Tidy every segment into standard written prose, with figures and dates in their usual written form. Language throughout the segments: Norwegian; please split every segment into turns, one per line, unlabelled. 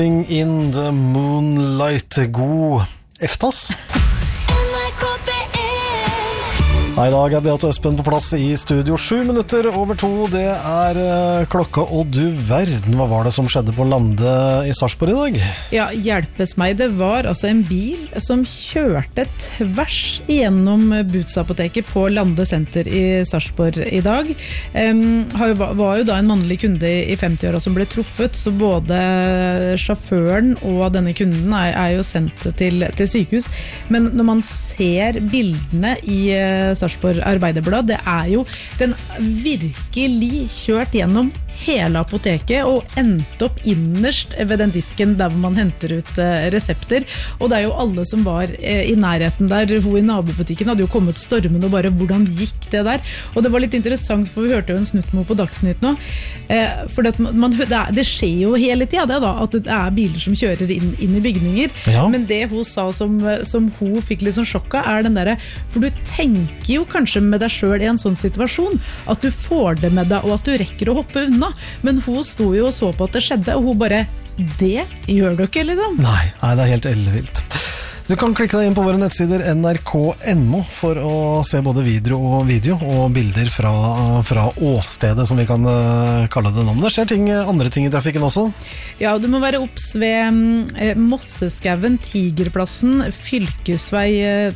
In the moonlight. God eftas. I dag Beate og Espen på plass i studio. 7 minutter over 2. Det klokka, og du verden, hva var det som skjedde på landet i Sarpsborg i dag?
Ja, hjelpes meg, det var altså en bil som kjørte tvers igjennom Boots-apoteket på Lande senter i Sarpsborg i dag. Var jo da en mannlig kunde i 50-åra som ble truffet, så både sjåføren og denne kunden er jo sendt til sykehus. Men når man ser bildene i Sarpsborg Arbeiderblad, det jo den virkelig kjørt gjennom hele apoteket og endt opp innerst ved den disken der hvor man henter ut resepter, og det jo alle som var i nærheten der. Hun i nabobutikken hadde jo kommet stormen og bare, hvordan gikk det der? Og det var litt interessant, for vi hørte jo en snutt med på Dagsnytt nå, for det skjer jo hele tiden det da, at det biler som kjører inn i bygninger, ja. Men det hun sa som hun fikk litt sånn sjokk av, den der, for du tenker jo kanskje med deg selv i en sånn situasjon, at du får det med deg, og at du rekker å hoppe unna, men hun sto jo og så på at det skjedde, og hun bare, det gjør du ikke, liksom.
Nei, det helt ellevilt. Du kan klikke deg inn på våre nettsider nrk.no for å se både video og bilder fra åstedet, som vi kan kalle det nå. Men det skjer andre ting i trafikken også.
Ja, du må være opps ved Mosseskauen, Tigerplassen, fylkesvei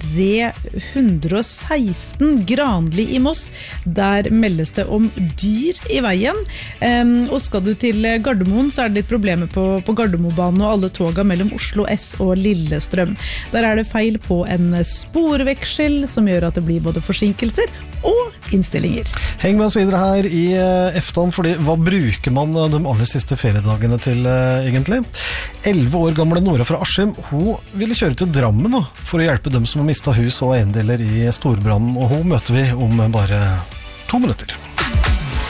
316, Granli i Moss. Der meldes det om dyr i veien. Og skal du til Gardermoen, så det litt problemer på Gardermobanen og alle toga mellom Oslo S og Lillestrøm. Der det feil på en sporveksel som gjør at det blir både forsinkelser og innstillinger.
Heng med oss videre her i eftan, fordi hva bruker man de aller siste feriedagene til egentlig? 11 år gamle Nora fra Askim, hun ville kjøre til Drammen for å hjelpe dem som har mistet hus og eiendeler i storbrannen, og hun møter vi om bare 2 minutter.